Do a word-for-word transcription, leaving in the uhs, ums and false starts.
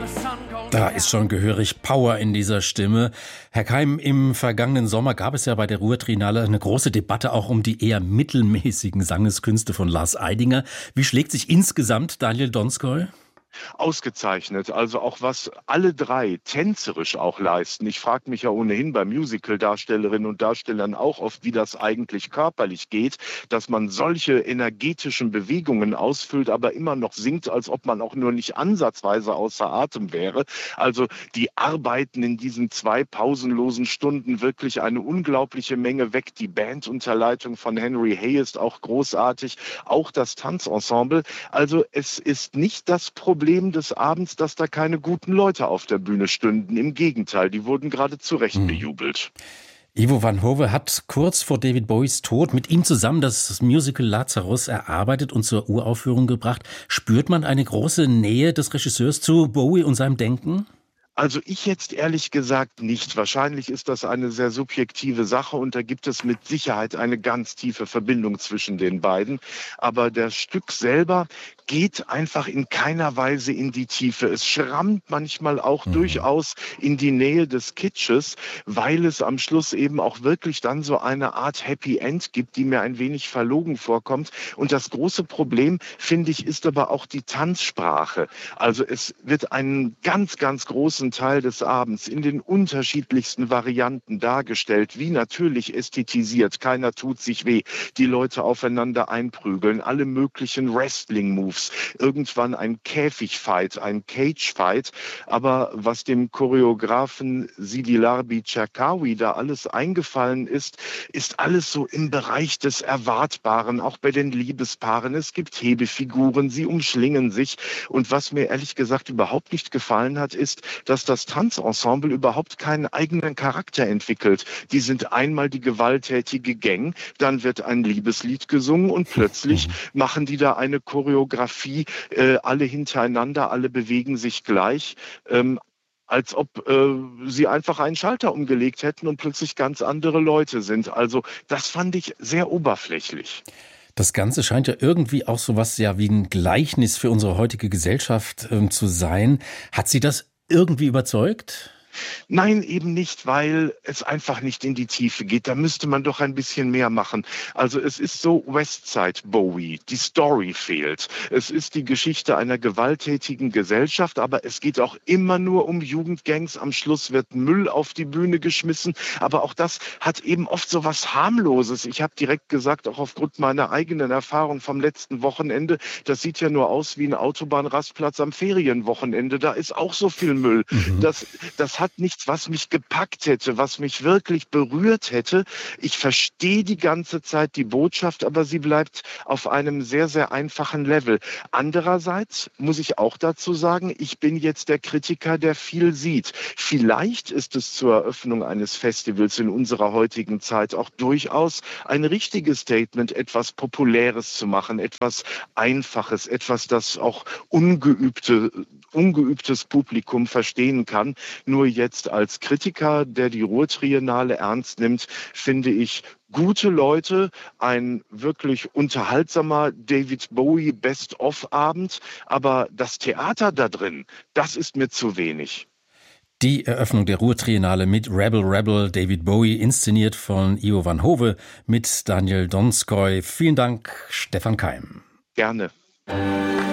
Da ist schon gehörig Power in dieser Stimme. Herr Keim, im vergangenen Sommer gab es ja bei der Ruhr-Triennale eine große Debatte auch um die eher mittelmäßigen Sangeskünste von Lars Eidinger. Wie schlägt sich insgesamt Daniel Donskoi? Ausgezeichnet, also auch was alle drei tänzerisch auch leisten. Ich frage mich ja ohnehin bei Musical-Darstellerinnen und Darstellern auch oft, wie das eigentlich körperlich geht, dass man solche energetischen Bewegungen ausfüllt, aber immer noch singt, als ob man auch nur nicht ansatzweise außer Atem wäre. Also die arbeiten in diesen zwei pausenlosen Stunden wirklich eine unglaubliche Menge weg. Die Band unter Leitung von Henry Hay ist auch großartig, auch das Tanzensemble. Also es ist nicht das Problem des Abends, dass da keine guten Leute auf der Bühne stünden. Im Gegenteil, die wurden gerade zu Recht hm. bejubelt. Ivo van Hove hat kurz vor David Bowies Tod mit ihm zusammen das Musical Lazarus erarbeitet und zur Uraufführung gebracht. Spürt man eine große Nähe des Regisseurs zu Bowie und seinem Denken? Also ich jetzt ehrlich gesagt nicht. Wahrscheinlich ist das eine sehr subjektive Sache und da gibt es mit Sicherheit eine ganz tiefe Verbindung zwischen den beiden. Aber das Stück selber geht einfach in keiner Weise in die Tiefe. Es schrammt manchmal auch mhm. durchaus in die Nähe des Kitsches, weil es am Schluss eben auch wirklich dann so eine Art Happy End gibt, die mir ein wenig verlogen vorkommt. Und das große Problem, finde ich, ist aber auch die Tanzsprache. Also es wird einen ganz, ganz großen Teil des Abends in den unterschiedlichsten Varianten dargestellt, wie natürlich ästhetisiert. Keiner tut sich weh. Die Leute aufeinander einprügeln, alle möglichen Wrestling-Moves. Irgendwann ein Käfigfight, ein Cagefight. Aber was dem Choreografen Sidi Larbi Cherkaoui da alles eingefallen ist, ist alles so im Bereich des Erwartbaren, auch bei den Liebespaaren. Es gibt Hebefiguren, sie umschlingen sich. Und was mir ehrlich gesagt überhaupt nicht gefallen hat, ist, dass das Tanzensemble überhaupt keinen eigenen Charakter entwickelt. Die sind einmal die gewalttätige Gang, dann wird ein Liebeslied gesungen und plötzlich machen die da eine Choreografie, äh, alle hintereinander, alle bewegen sich gleich. Ähm, als ob äh, sie einfach einen Schalter umgelegt hätten und plötzlich ganz andere Leute sind. Also das fand ich sehr oberflächlich. Das Ganze scheint ja irgendwie auch so was ja wie ein Gleichnis für unsere heutige Gesellschaft ähm, zu sein. Hat Sie das irgendwie überzeugt? Nein, eben nicht, weil es einfach nicht in die Tiefe geht. Da müsste man doch ein bisschen mehr machen. Also es ist so Westside Bowie, die Story fehlt. Es ist die Geschichte einer gewalttätigen Gesellschaft, aber es geht auch immer nur um Jugendgangs. Am Schluss wird Müll auf die Bühne geschmissen, aber auch das hat eben oft so was Harmloses. Ich habe direkt gesagt, auch aufgrund meiner eigenen Erfahrung vom letzten Wochenende, das sieht ja nur aus wie ein Autobahnrastplatz am Ferienwochenende. Da ist auch so viel Müll. Mhm. Das, das hat nichts, was mich gepackt hätte, was mich wirklich berührt hätte. Ich verstehe die ganze Zeit die Botschaft, aber sie bleibt auf einem sehr, sehr einfachen Level. Andererseits muss ich auch dazu sagen, ich bin jetzt der Kritiker, der viel sieht. Vielleicht ist es zur Eröffnung eines Festivals in unserer heutigen Zeit auch durchaus ein richtiges Statement, etwas Populäres zu machen, etwas Einfaches, etwas, das auch ungeübte, ungeübtes Publikum verstehen kann. Nur jetzt als Kritiker, der die Ruhr-Triennale ernst nimmt, finde ich gute Leute, ein wirklich unterhaltsamer David Bowie Best-of-Abend, aber das Theater da drin, das ist mir zu wenig. Die Eröffnung der Ruhr-Triennale mit Rebel Rebel, David Bowie, inszeniert von Ivo van Hove mit Daniel Donskoi. Vielen Dank, Stefan Keim. Gerne.